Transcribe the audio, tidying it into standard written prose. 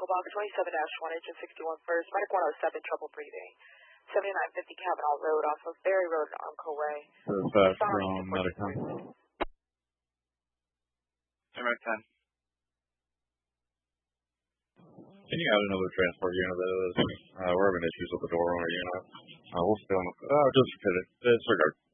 Box 27-1, Agent 61 first, Medic 107, trouble breathing. 7950 Cavanaugh Road off of Berry Road in Umpqua Way. That's from Medicom. Alright, 10. Can you add another transport unit to this? We're having issues with the door on our unit. We'll stay on the... just hit it. Disregard.